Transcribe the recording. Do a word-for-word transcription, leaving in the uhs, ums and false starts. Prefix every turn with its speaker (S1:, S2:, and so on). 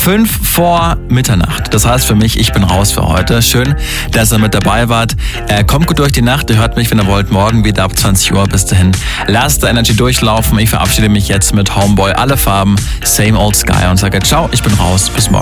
S1: Fünf vor Mitternacht. Das heißt für mich, ich bin raus für heute. Schön, dass ihr mit dabei wart. Äh, kommt gut durch die Nacht. Ihr hört mich, wenn ihr wollt, morgen wieder ab zwanzig Uhr. Bis dahin. Lasst die Energy durchlaufen. Ich verabschiede mich jetzt mit Homeboy. Alle Farben. Same Old Sky. Und sage ciao, ich bin raus. Bis morgen.